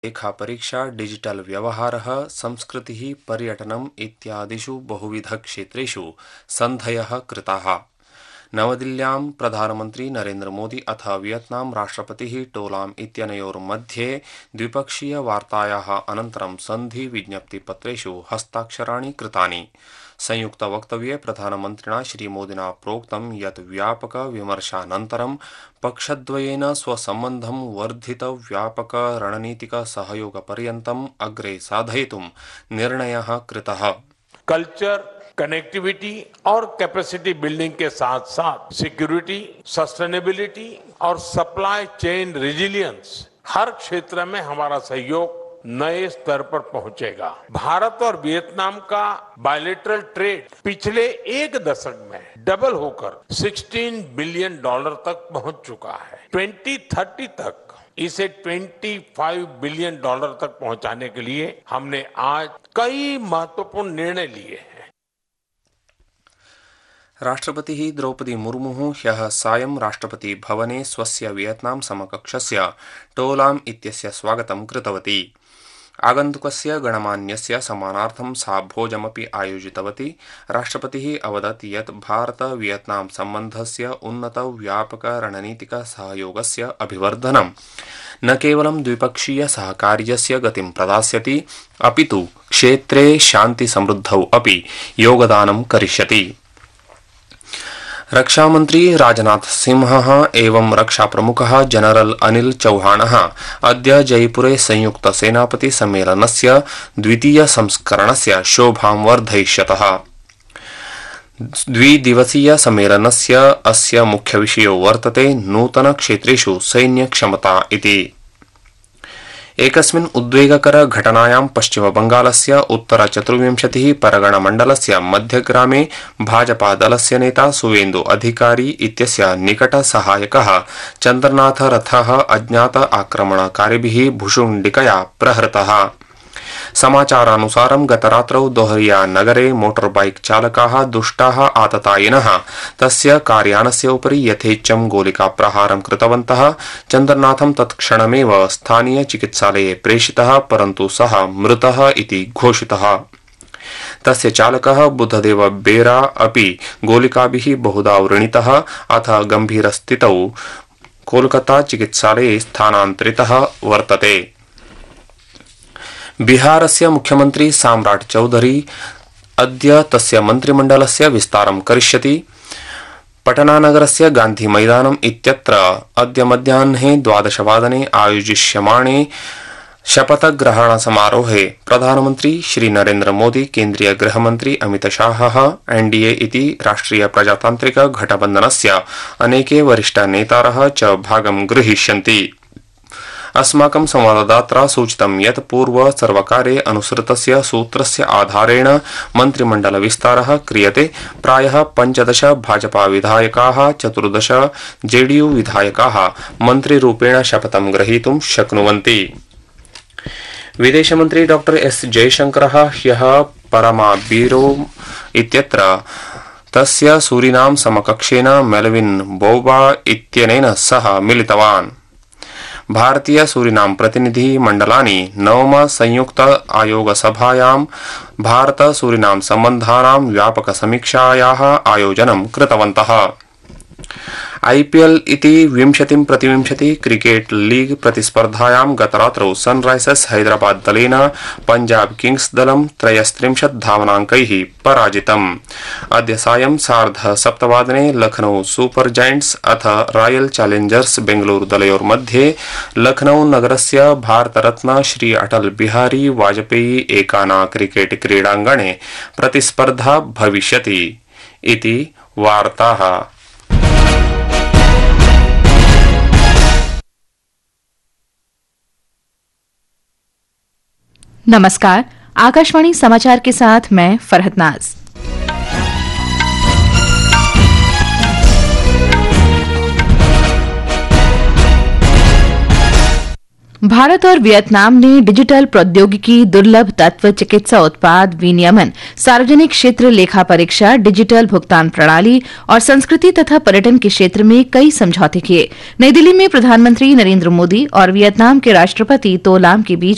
लेखापरीक्षा, डिजिटल व्यवहारः, संस्कृतिः, पर्यटनम् इत्यादिषु बहुविधक्षेत्रेषु सन्धयः कृताः। नवदिल्ल्यां प्रधानमन्त्री नरेन्द्र मोदी अथ वियतनां राष्ट्रपतिः टोलाम इत्यनयोर्मध्ये द्विपक्षीयवार्तायाः अनन्तरं सन्धि विज्ञप्तिपत्रेषु हस्ताक्षराणि कृतानि। संयुक्तवक्तव्ये प्रधानमन्त्रिणा श्रीमोदिना प्रोक्तं यत् व्यापक विमर्शानन्तरं पक्षद्वयेन स्वसम्बन्धं वर्धित व्यापक रणनीतिक सहयोगपर्यन्तम् अग्रे साधयितुं निर्णयः कृतः। कल्चर, कनेक्टिविटी और कैपेसिटी बिल्डिंग के साथ साथ सिक्योरिटी, सस्टेनेबिलिटी और सप्लाई चेन रेजिलियंस हर क्षेत्र में हमारा सहयोग नए स्तर पर पहुंचेगा। भारत और वियतनाम का बायलैटरल ट्रेड पिछले एक दशक में डबल होकर $16 बिलियन तक पहुंच चुका है। 2030 तक इसे $25 बिलियन तक पहुंचाने के लिए हमने आज कई महत्वपूर्ण निर्णय लिए हैं। राष्ट्रपतिः द्रौपदी मुर्मुः ह्यः सायं राष्ट्रपति भवने स्वस्य वियतनाम समकक्षस्य टोलाम इत्यस्य स्वागतं कृतवती। आगन्तुकस्य गणमान्यस्य सम्मानार्थं सा भोजमपि आयोजितवती। राष्ट्रपतिः अवदत् यत् भारत वियतनाम सम्बन्धस्य उन्नत व्यापक रणनीतिक सहयोगस्य अभिवर्धनं न केवलं द्विपक्षीय सहकार्यस्य गतिं प्रदास्यति, अपितु क्षेत्रे शान्ति समृद्धौ अपि योगदानं करिष्यति। रक्षामन्त्री राजनाथ सिंहः एवं रक्षाप्रमुखः जनरल अनिल चौहानः अद्य जयपुरे संयुक्त सेनापति सम्मेलनस्य द्वितीय संस्करणस्य शोभां वर्धयिष्यतः। द्विदिवसीय सम्मेलनस्य अस्य मुख्यविषयो वर्तते नूतन क्षेत्रेषु सैन्यक्षमता इति। एकस्मिन् उद्वेगकर घटनायां पश्चिमबंगालस्य उत्तर 24 परगणमण्डलस्य मध्यग्रामे भाजपादलस्य नेता सुवेन्दु अधिकारी इत्यस्य निकट सहायकः चन्द्रनाथ रथः अज्ञात आक्रमणकारिभिः भुशुण्डिकया प्रहृतः। समाचारानुसारं गतरात्रौ दोहरिया नगरे मोटरबाइक चालकाः दुष्टाः आततायिनः तस्य कार्यानस्य उपरि यथेच्छं गोलिकाप्रहारं कृतवन्तः। चन्द्रनाथं तत्क्षणमेव स्थानीय चिकित्सालये प्रेषितः, परन्तु सः मृतः इति घोषितः। तस्य चालकः बुद्धदेव बेरा अपि गोलिकाभिः बहुधा व्रणितः अथ गम्भीरस्थितौ कोलकाता चिकित्सालये स्थानान्तरितः वर्तते। बिहारस्य मुख्यमन्त्री साम्राट चौधरी अद्य तस्य मन्त्रिमण्डलस्य विस्तारं करिष्यति। पटनानगरस्य गान्धी मैदानम् इत्यत्र अद्य मध्याह्ने 12 वादने आयोजिष्यमाणे शपथग्रहण समारोहे प्रधानमन्त्री श्री नरेन्द्र मोदी, केन्द्रीय गृहमन्त्री अमित शाहः, एनडीए इति राष्ट्रिय प्रजातान्त्रिक गठबन्धनस्य अनेके वरिष्ठ नेतारः च भागं गृहीष्यन्ति। अस्माकं संवाददात्रा सूचितं यत् पूर्व सर्वकारे अनुसृतस्य सूत्रस्य आधारेण मन्त्रिमण्डल विस्तारः क्रियते। प्रायः 15 भाजपा विधायकाः, 14 जेडीयू विधायकाः मन्त्रिरूपेण शपथं ग्रहीतुं शक्नुवन्ति। विदेशमन्त्री डॉ एस जयशंकरः ह्यः परमाबीरो इत्यत्र तस्य सूरिनाम समकक्षेन मेलविन बोबा इत्यनेन सह मिलितवान्। भारतीय सूरिनाम प्रतिनिधि मण्डलानि नवम संयुक्त आयोग सभायां भारत सूरिनाम सम्बन्धानां व्यापक समीक्षायाः आयोजनं कृतवन्तः। आईपीएल इति 20-20 क्रिकेट लीग प्रतिस्पर्धायां गतरात्रौ सनराइजर्स हैदराबाद दलेन पंजाब किंग्स दलं 33 धावनाङ्कैः पराजितम्। अद्य सायं 7:30 वादने लखनऊ सुपर जायंट्स अथ रॉयल चैलेंजर्स बेंगलुरु दलयोर्मध्ये लखनऊ नगरस्य भारतरत्न श्री अटल बिहारी वाजपेयी एकाना क्रिकेट क्रीडाङ्गणे प्रतिस्पर्धा भविष्यति इति वार्ताः। नमस्कार, आकाशवाणी समाचार के साथ मैं फरहत नाज। भारत और वियतनाम ने डिजिटल प्रौद्योगिकी, दुर्लभ तत्व चिकित्सा उत्पाद विनियमन, सार्वजनिक क्षेत्र लेखा परीक्षा, डिजिटल भुगतान प्रणाली और संस्कृति तथा पर्यटन के क्षेत्र में कई समझौते किए। नई दिल्ली में प्रधानमंत्री नरेंद्र मोदी और वियतनाम के राष्ट्रपति तो लाम के बीच